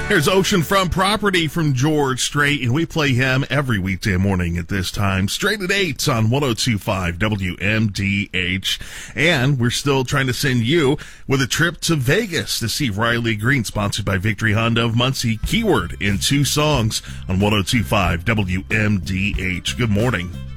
Here's Oceanfront Property from George Strait, and we play him every weekday morning at this time, straight at 8 on 102.5 WMDH. And we're still trying to send you with a trip to Vegas to see Riley Green, sponsored by Victory Honda of Muncie. Keyword in 2 songs on 102.5 WMDH. Good morning.